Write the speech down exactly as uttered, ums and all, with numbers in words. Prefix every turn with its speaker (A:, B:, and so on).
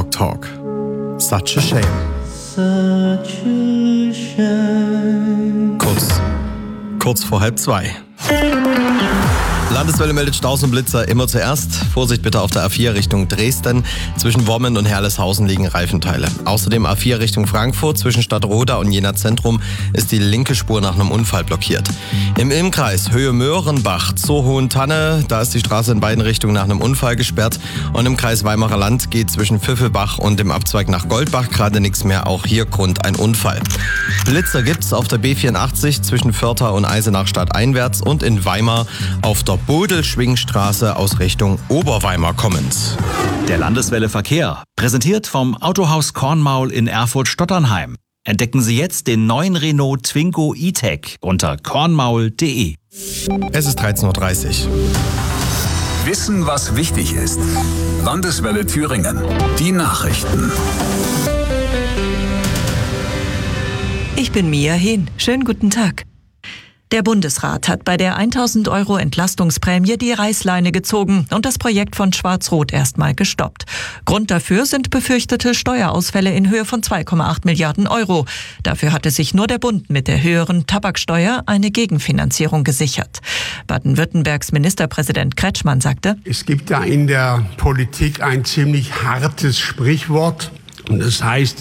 A: Talk Talk. Such a shame.
B: Such a shame.
A: Kurz, kurz vor halb zwei. Landeswelle meldet Staus und Blitzer immer zuerst. Vorsicht bitte auf der A vier Richtung Dresden. Zwischen Wommen und Herleshausen liegen Reifenteile. Außerdem A vier Richtung Frankfurt. Zwischen Stadtroda und Jena Zentrum ist die linke Spur nach einem Unfall blockiert. Im Ilmkreis Höhe Möhrenbach zur Hohen Tanne. Da ist die Straße in beiden Richtungen nach einem Unfall gesperrt. Und im Kreis Weimarer Land geht zwischen Pfiffelbach und dem Abzweig nach Goldbach gerade nichts mehr. Auch hier Grund ein Unfall. Blitzer gibt's auf der B vierundachtzig zwischen Vörtha und Eisenach stadteinwärts und in Weimar auf der Bodelschwingstraße aus Richtung Oberweimar kommend.
C: Der Landeswelle Verkehr, präsentiert vom Autohaus Kornmaul in Erfurt-Stotternheim. Entdecken Sie jetzt den neuen Renault Twingo E-Tech unter kornmaul punkt de.
A: Es ist dreizehn Uhr dreißig.
D: Wissen, was wichtig ist. Landeswelle Thüringen. Die Nachrichten.
E: Ich bin Mia Hehn. Schönen guten Tag. Der Bundesrat hat bei der tausend Euro Entlastungsprämie die Reißleine gezogen und das Projekt von Schwarz-Rot erstmal gestoppt. Grund dafür sind befürchtete Steuerausfälle in Höhe von zwei Komma acht Milliarden Euro. Dafür hatte sich nur der Bund mit der höheren Tabaksteuer eine Gegenfinanzierung gesichert. Baden-Württembergs Ministerpräsident Kretschmann sagte:
F: Es gibt da in der Politik ein ziemlich hartes Sprichwort und es heißt,